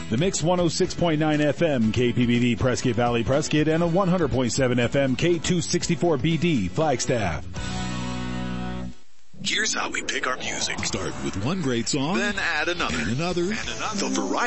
The Mix 106.9 FM KPBB Prescott Valley Prescott and a 100.7 FM K264BD Flagstaff. Here's how we pick our music. Start with one great song, then add another. And another. The variety